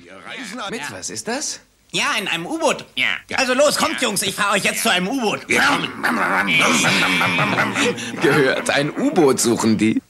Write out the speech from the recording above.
Mit, was ist das? Ja, in einem U-Boot. Ja. Also los, kommt, Jungs, ich fahre euch jetzt zu einem U-Boot. Gehört, ein U-Boot suchen die.